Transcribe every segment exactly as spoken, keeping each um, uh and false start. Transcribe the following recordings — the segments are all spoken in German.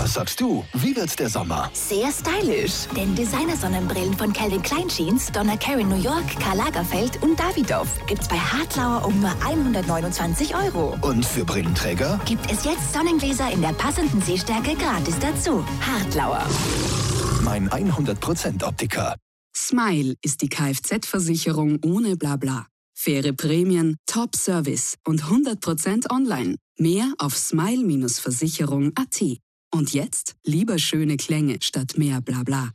Was sagst du? Wie wird der Sommer? Sehr stylisch. Denn Designer-Sonnenbrillen von Calvin Klein Jeans, Donna Karan New York, Karl Lagerfeld und Davidoff gibt's bei Hartlauer um nur hundertneunundzwanzig Euro. Und für Brillenträger? Gibt es jetzt Sonnengläser in der passenden Sehstärke gratis dazu. Hartlauer. Mein hundert Prozent Optiker. Smile ist die Kfz-Versicherung ohne Blabla. Faire Prämien, Top-Service und hundert Prozent online. Mehr auf smile Versicherung punkt at. Und jetzt lieber schöne Klänge statt mehr Blabla.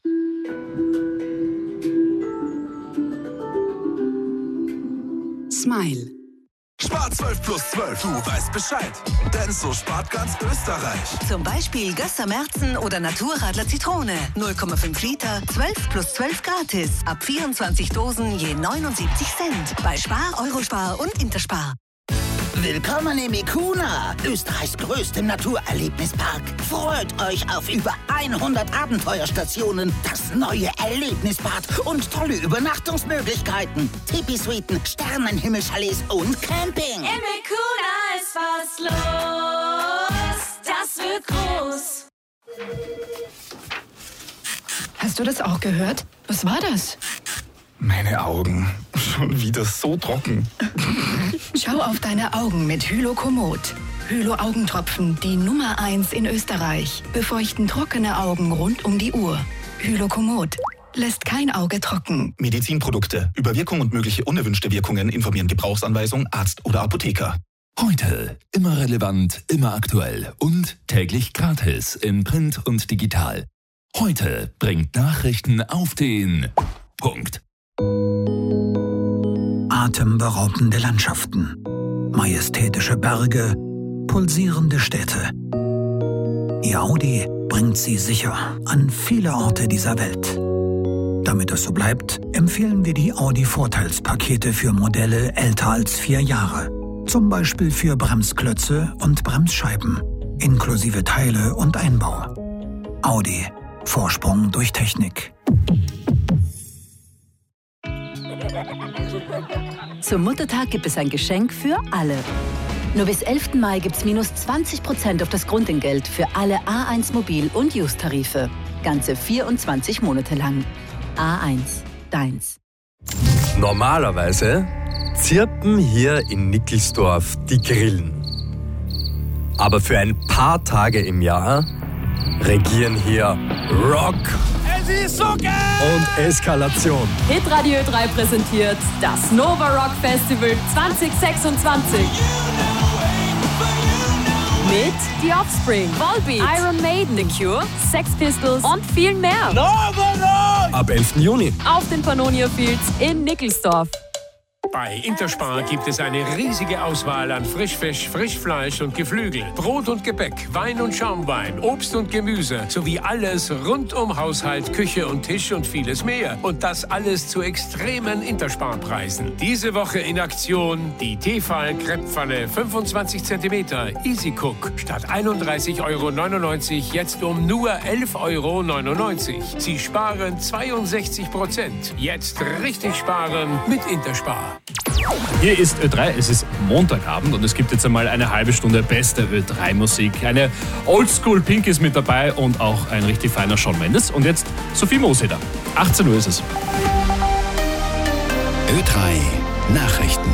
Smile. Spar zwölf plus zwölf, du weißt Bescheid. Denn so spart ganz Österreich. Zum Beispiel Gösser Märzen oder Naturradler Zitrone. null Komma fünf Liter, zwölf plus zwölf gratis. Ab vierundzwanzig Dosen je neunundsiebzig Cent. Bei Spar, Eurospar und Interspar. Willkommen im Ikuna, Österreichs größtem Naturerlebnispark. Freut euch auf über hundert Abenteuerstationen, das neue Erlebnisbad und tolle Übernachtungsmöglichkeiten. Tipi-Suiten, Sternenhimmelchalets und Camping. Im Ikuna ist was los, das wird groß. Hast du das auch gehört? Was war das? Meine Augen. Schon wieder so trocken. Schau auf deine Augen mit Hylokomod. Hylo-Augentropfen, die Nummer eins in Österreich. Befeuchten trockene Augen rund um die Uhr. Hylokomod lässt kein Auge trocken. Medizinprodukte. Über Wirkung und mögliche unerwünschte Wirkungen informieren Gebrauchsanweisung, Arzt oder Apotheker. Heute immer relevant, immer aktuell und täglich gratis in Print und digital. Heute bringt Nachrichten auf den Punkt. Atemberaubende Landschaften, majestätische Berge, pulsierende Städte. Ihr Audi bringt sie sicher an viele Orte dieser Welt. Damit es so bleibt, empfehlen wir die Audi-Vorteilspakete für Modelle älter als vier Jahre. Zum Beispiel für Bremsklötze und Bremsscheiben, inklusive Teile und Einbau. Audi. Vorsprung durch Technik. Zum Muttertag gibt es ein Geschenk für alle. Nur bis elften Mai gibt's minus zwanzig Prozent auf das Grundentgelt für alle A eins Mobil- und Use-Tarife. Ganze vierundzwanzig Monate lang. A eins, deins. Normalerweise zirpen hier in Nickelsdorf die Grillen. Aber für ein paar Tage im Jahr regieren hier Rock Es ist so geil! und Eskalation. Hitradio drei präsentiert das Nova Rock Festival zwanzig sechsundzwanzig. Mit The Offspring, Volbeat, Iron Maiden, The Cure, Sex Pistols und viel mehr. Nova Rock! Ab elften Juni. Auf den Pannonia Fields in Nickelsdorf. Bei Interspar gibt es eine riesige Auswahl an Frischfisch, Frischfleisch und Geflügel, Brot und Gebäck, Wein und Schaumwein, Obst und Gemüse sowie alles rund um Haushalt, Küche und Tisch und vieles mehr. Und das alles zu extremen Interspar-Preisen. Diese Woche in Aktion die Tefal-Krepppfanne fünfundzwanzig Zentimeter Easy Cook statt einunddreißig Euro neunundneunzig jetzt um nur elf Euro neunundneunzig. Sie sparen zweiundsechzig Prozent. Jetzt richtig sparen mit Interspar. Hier ist Ö drei, es ist Montagabend und es gibt jetzt einmal eine halbe Stunde beste Ö drei Musik. Eine Oldschool Pink ist mit dabei und auch ein richtig feiner Shawn Mendes. Und jetzt Sophie Moseder. achtzehn Uhr ist es. Ö drei Nachrichten.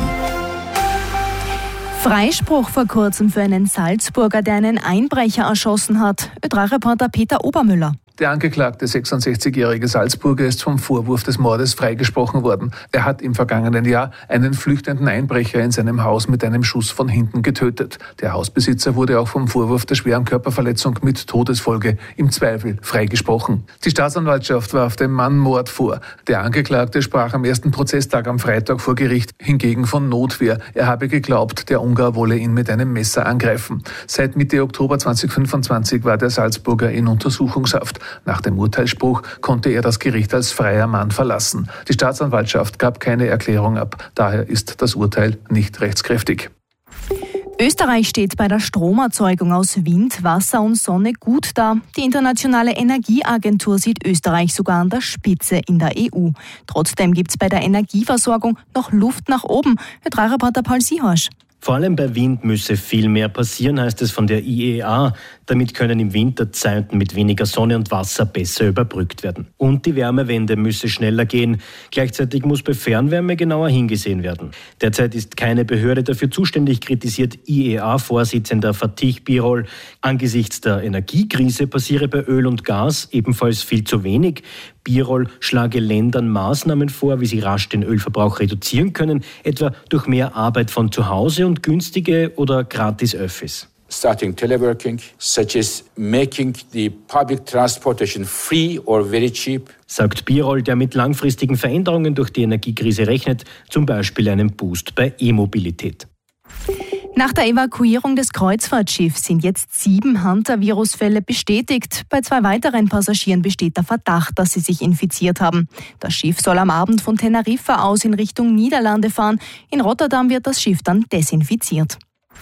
Freispruch vor kurzem für einen Salzburger, der einen Einbrecher erschossen hat. Ö drei Reporter Peter Obermüller. Der angeklagte sechsundsechzigjährige Salzburger ist vom Vorwurf des Mordes freigesprochen worden. Er hat im vergangenen Jahr einen flüchtenden Einbrecher in seinem Haus mit einem Schuss von hinten getötet. Der Hausbesitzer wurde auch vom Vorwurf der schweren Körperverletzung mit Todesfolge im Zweifel freigesprochen. Die Staatsanwaltschaft warf dem Mann Mord vor. Der Angeklagte sprach am ersten Prozesstag am Freitag vor Gericht hingegen von Notwehr. Er habe geglaubt, der Ungar wolle ihn mit einem Messer angreifen. Seit Mitte Oktober zweitausendfünfundzwanzig war der Salzburger in Untersuchungshaft. Nach dem Urteilsspruch konnte er das Gericht als freier Mann verlassen. Die Staatsanwaltschaft gab keine Erklärung ab. Daher ist das Urteil nicht rechtskräftig. Österreich steht bei der Stromerzeugung aus Wind, Wasser und Sonne gut da. Die Internationale Energieagentur sieht Österreich sogar an der Spitze in der E U. Trotzdem gibt es bei der Energieversorgung noch Luft nach oben. Ö drei Reporter Paul Siehorsch. Vor allem bei Wind müsse viel mehr passieren, heißt es von der I E A. Damit können im Winter Zeiten mit weniger Sonne und Wasser besser überbrückt werden. Und die Wärmewende müsse schneller gehen. Gleichzeitig muss bei Fernwärme genauer hingesehen werden. Derzeit ist keine Behörde dafür zuständig, kritisiert I E A-Vorsitzender Fatih Birol. Angesichts der Energiekrise passiere bei Öl und Gas ebenfalls viel zu wenig. Birol schlage Ländern Maßnahmen vor, wie sie rasch den Ölverbrauch reduzieren können, etwa durch mehr Arbeit von zu Hause und günstige oder gratis Öffis. Starting teleworking, such as making the public transportation free or very cheap. Sagt Birol, der mit langfristigen Veränderungen durch die Energiekrise rechnet, zum Beispiel einen Boost bei E-Mobilität. Nach der Evakuierung des Kreuzfahrtschiffs sind jetzt sieben Hantavirus-Fälle bestätigt. Bei zwei weiteren Passagieren besteht der Verdacht, dass sie sich infiziert haben. Das Schiff soll am Abend von Teneriffa aus in Richtung Niederlande fahren. In Rotterdam wird das Schiff dann desinfiziert.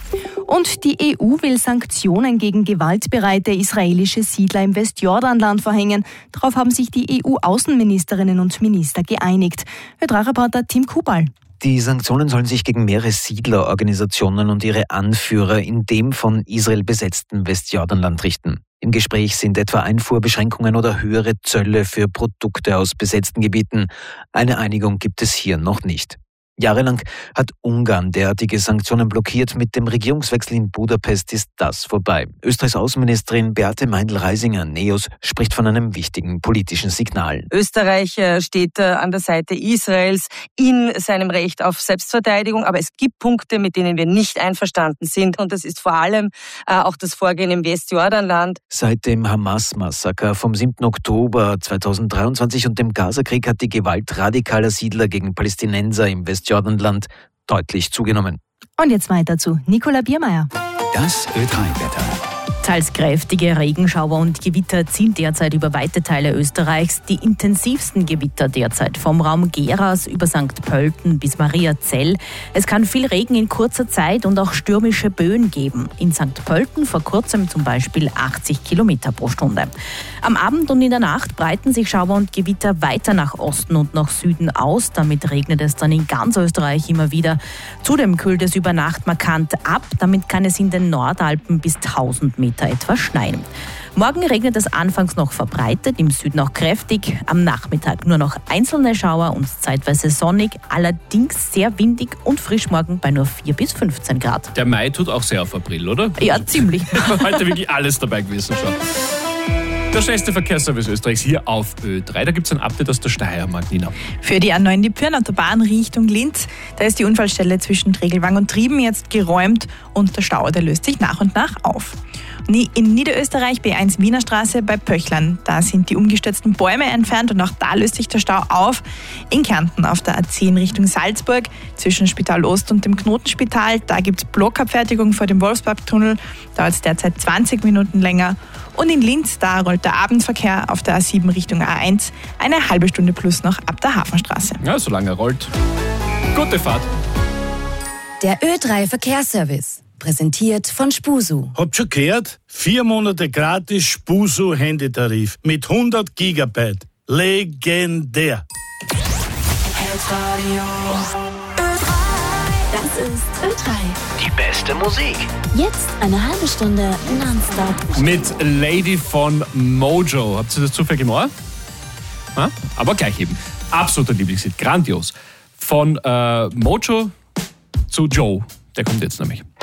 Und die E U will Sanktionen gegen gewaltbereite israelische Siedler im Westjordanland verhängen. Darauf haben sich die E U-Außenministerinnen und Minister geeinigt. Ö drei Reporter Tim Kubal. Die Sanktionen sollen sich gegen mehrere Siedlerorganisationen und ihre Anführer in dem von Israel besetzten Westjordanland richten. Im Gespräch sind etwa Einfuhrbeschränkungen oder höhere Zölle für Produkte aus besetzten Gebieten. Eine Einigung gibt es hier noch nicht. Jahrelang hat Ungarn derartige Sanktionen blockiert. Mit dem Regierungswechsel in Budapest ist das vorbei. Österreichs Außenministerin Beate Meindl-Reisinger, NEOS, spricht von einem wichtigen politischen Signal. Österreich steht an der Seite Israels in seinem Recht auf Selbstverteidigung, aber es gibt Punkte, mit denen wir nicht einverstanden sind, und das ist vor allem auch das Vorgehen im Westjordanland. Seit dem Hamas-Massaker vom siebten Oktober zweitausenddreiundzwanzig und dem Gazakrieg hat die Gewalt radikaler Siedler gegen Palästinenser im Westjordanland Jordanland deutlich zugenommen. Und jetzt weiter zu Nicola Biermeier. Das Ö drei Wetter. Teils kräftige Regenschauer und Gewitter ziehen derzeit über weite Teile Österreichs. Die intensivsten Gewitter derzeit vom Raum Geras über Sankt Pölten bis Mariazell. Es kann viel Regen in kurzer Zeit und auch stürmische Böen geben. In Sankt Pölten vor kurzem zum Beispiel achtzig Kilometer pro Stunde. Am Abend und in der Nacht breiten sich Schauer und Gewitter weiter nach Osten und nach Süden aus. Damit regnet es dann in ganz Österreich immer wieder. Zudem kühlt es über Nacht markant ab. Damit kann es in den Nordalpen bis tausend Meter etwas schneien. Morgen regnet es anfangs noch verbreitet, im Süden auch kräftig. Am Nachmittag nur noch einzelne Schauer und zeitweise sonnig, allerdings sehr windig und frisch morgen bei nur vier bis fünfzehn Grad. Der Mai tut auch sehr auf April, oder? Ja, ziemlich. Heute wirklich alles dabei gewesen schon. Der schnellste Verkehrsservice Österreichs hier auf Ö drei. Da gibt es ein Update aus der Steiermark, Nina. Für die A neun die Pirnautobahn Richtung Linz. Da ist die Unfallstelle zwischen Tregelwang und Trieben jetzt geräumt und der Stau, der löst sich nach und nach auf. In Niederösterreich B eins Wiener Straße bei Pöchlern. Da sind die umgestürzten Bäume entfernt und auch da löst sich der Stau auf. In Kärnten auf der A zehn Richtung Salzburg zwischen Spital Ost und dem Knotenspital. Da gibt es Blockabfertigung vor dem Wolfsbergtunnel. Dauert es derzeit zwanzig Minuten länger. Und in Linz, da rollt der Abendverkehr auf der A sieben Richtung A eins eine halbe Stunde plus noch ab der Hafenstraße. Ja, solange er rollt. Gute Fahrt. Der Ö drei Verkehrsservice. Präsentiert von Spusu. Habt schon gehört? Vier Monate gratis Spusu Handytarif mit hundert Gigabyte. Legendär. Das ist Ö drei. Die beste Musik. Jetzt eine halbe Stunde nonstop. Mit Lady von Mojo. Habt ihr das zufällig im Ohr? Ha? Aber gleich eben. Absoluter Lieblingslied. Grandios. Von äh, Mojo zu Joe. Der kommt jetzt nämlich.